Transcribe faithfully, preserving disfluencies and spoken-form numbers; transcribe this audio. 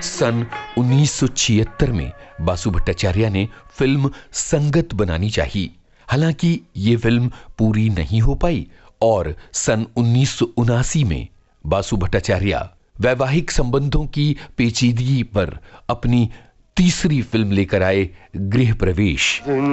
सन उन्नीस सौ छिहत्तर में बासु भट्टाचार्य ने फिल्म संगत बनानी चाहिए। हालांकि ये फिल्म पूरी नहीं हो पाई और सन उन्नीस सौ उनासी में बासु भट्टाचार्य वैवाहिक संबंधों की पेचीदगी पर अपनी तीसरी फिल्म लेकर आए, गृह प्रवेश।